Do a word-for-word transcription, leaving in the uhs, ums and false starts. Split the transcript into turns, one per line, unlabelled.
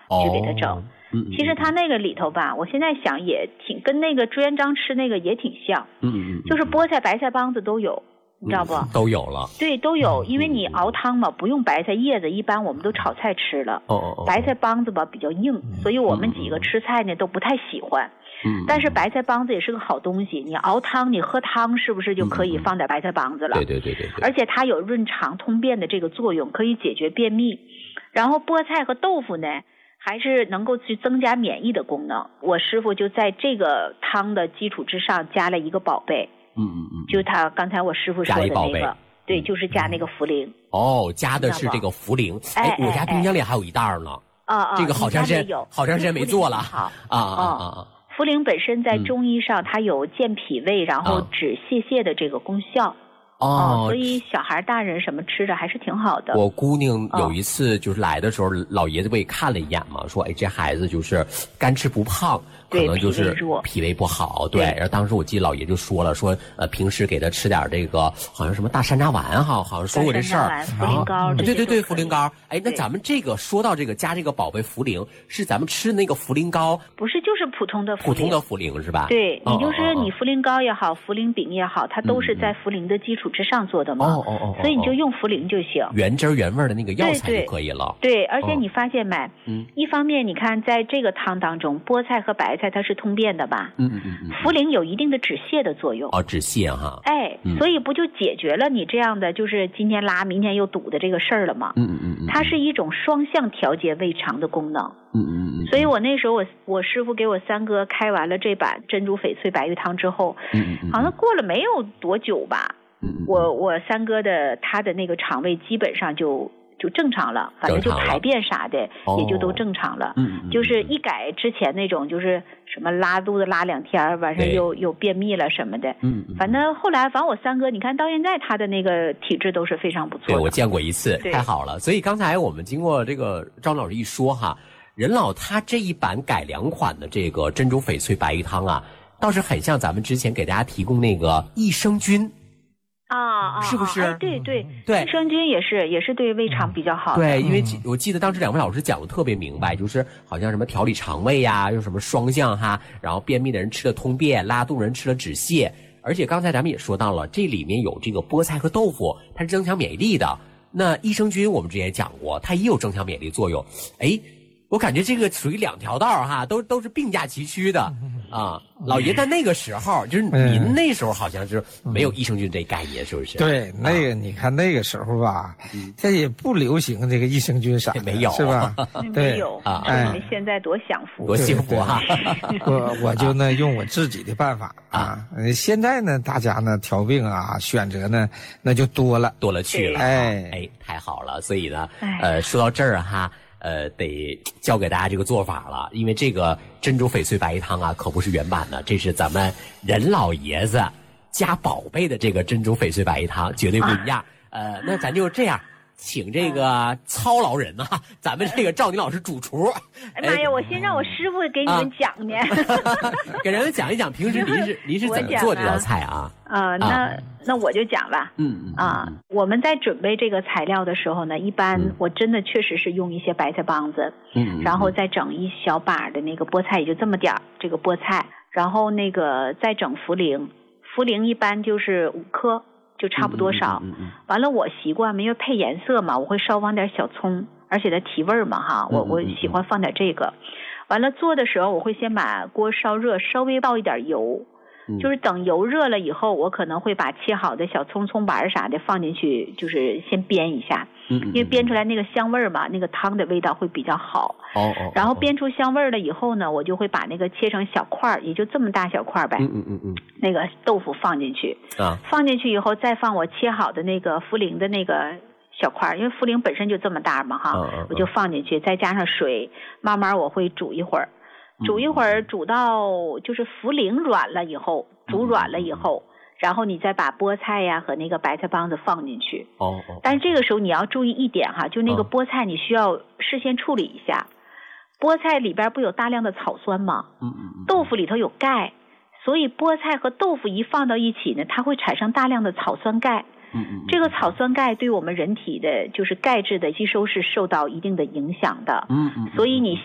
去给它整。哦其实它那个里头吧，我现在想也挺跟那个朱元璋吃那个也挺像，
嗯嗯，
就是菠菜、白菜帮子都有，你知道不？
嗯、都有了。
对，都有，因为你熬汤嘛，不用白菜叶子，一般我们都炒菜吃了。
哦哦哦。
白菜帮子吧比较硬，所以我们几个吃菜呢都不太喜欢。
嗯。
但是白菜帮子也是个好东西，你熬汤，你喝汤是不是就可以放点白菜帮子了？
对对对对对。
而且它有润肠通便的这个作用，可以解决便秘。然后菠菜和豆腐呢？还是能够去增加免疫的功能。我师傅就在这个汤的基础之上加了一个宝贝，
嗯嗯嗯，
就他刚才我师傅说的那个，对，就是加那个茯苓。
哦，加的是这个茯苓。哎，我家冰箱里还有一袋呢。
啊啊，
这个好长时间好长时间没做了。
好
啊啊啊！
茯苓本身在中医上它有健脾胃，然后止泄泻的这个功效。哦，所以小孩大人什么吃着还是挺好的。
我姑娘有一次就是来的时候，哦、老爷子不也看了一眼嘛，说哎这孩子就是干吃不胖，可能就是脾胃不好。对，然后当时我记得老爷就说了，说呃平时给他吃点这个好像什么大山楂丸哈，好像说过这事儿。
茯苓膏，
对对对，茯苓膏。哎，那咱们这个说到这个加这个宝贝茯苓，是咱们吃那个茯苓膏？
不是，就是普通的茯苓。
普通的茯苓是吧？
对，你就是你茯苓膏也好，茯苓饼也好，它都是在茯苓的基础之上做的嘛。
哦哦哦，
所以你就用茯苓就行，
原汁原味的那个药材就可以了。
对，对对而且你发现没？
嗯，
一方面你看在这个汤当中，菠菜和白菜它是通便的吧？
嗯嗯嗯嗯，
茯苓有一定的止泻的作用。
哦，止泻哈。
哎，
嗯、
所以不就解决了你这样的就是今天拉明天又堵的这个事儿了吗？
嗯嗯嗯嗯，
它是一种双向调节胃肠的功能。
嗯嗯嗯，
所以我那时候我我师傅给我三哥开完了这版珍珠翡翠白玉汤之后，
嗯嗯嗯，
好像过了没有多久吧。
嗯、
我我三哥的他的那个肠胃基本上就就正常了，反正就排便啥的也就都正常了。
嗯、哦，
就是一改之前那种就是什么拉肚子拉两天，晚上又又便秘了什么的。
嗯，
反正后来反正我三哥你看到现在他的那个体质都是非常不错的。
对，我见过一次，太好了。所以刚才我们经过这个张老师一说哈，任老他这一版改良款的这个珍珠翡翠白玉汤啊，倒是很像咱们之前给大家提供那个益生菌。
啊啊，
是不是？
哎、对对
对，
益生菌也是也是对胃肠比较好的。
对，因为我记得当时两位老师讲的特别明白，就是好像什么调理肠胃呀、啊，又什么双向哈，然后便秘的人吃了通便，拉肚人吃了止泻。而且刚才咱们也说到了，这里面有这个菠菜和豆腐，它是增强免疫力的。那益生菌我们之前也讲过，它也有增强免疫力作用。哎，我感觉这个属于两条道哈，都都是并驾齐驱的。啊，老爷在那个时候，就是您那时候好像是没有益生菌这概念，是不是？
对，那个你看那个时候吧，它也不流行这个益生菌啥的，
没有
是吧？对，
没有
啊，
哎，你们现在多享福，
多幸福啊！
我我就呢用我自己的办法啊，现在呢大家呢调病啊选择呢那就多了，
多了去了，
哎
哎，太好了！所以呢，呃，说到这儿哈。呃，得教给大家这个做法了，因为这个珍珠翡翠白玉汤啊，可不是原版的，这是咱们任老爷子加宝贝的这个珍珠翡翠白玉汤，绝对不一样。啊、呃，那咱就这样，请这个操劳人啊，咱们这个赵宁老师主厨。
哎妈呀，我先让我师傅给你们讲呢，
啊、给人们讲一讲平时您是您是怎么做这道菜啊？
啊，那、啊、那我就讲吧。
嗯嗯
啊，我们在准备这个材料的时候呢，一般我真的确实是用一些白菜帮子，
嗯，
然后再整一小把的那个菠菜，也就这么点儿这个菠菜，然后那个再整茯苓，茯苓一般就是五颗，就差不多少。
嗯嗯嗯、
完了，我习惯嘛，因为配颜色嘛，我会稍放点小葱，而且它提味嘛哈，我我喜欢放点这个。完了做的时候，我会先把锅烧热，稍微倒一点油。就是等油热了以后，我可能会把切好的小葱、葱白啥的放进去，就是先煸一下，
嗯，
因为煸出来那个香味儿嘛，那个汤的味道会比较好。
哦哦。
然后煸出香味儿了以后呢，我就会把那个切成小块儿，也就这么大小块儿呗。
嗯嗯嗯嗯。
那个豆腐放进去
啊，
放进去以后再放我切好的那个茯苓的那个小块儿，因为茯苓本身就这么大嘛哈，
嗯嗯、
我就放进去，再加上水，慢慢我会煮一会儿。煮一会儿，煮到就是茯苓软了以后，煮软了以后，然后你再把菠菜呀和那个白菜帮子放进去。
哦哦。
但是这个时候你要注意一点哈，就那个菠菜你需要事先处理一下。菠菜里边不有大量的草酸吗？
嗯嗯。
豆腐里头有钙，所以菠菜和豆腐一放到一起呢，它会产生大量的草酸钙。
嗯嗯。
这个草酸钙对我们人体的就是钙质的吸收是受到一定的影响的。
嗯嗯。
所以你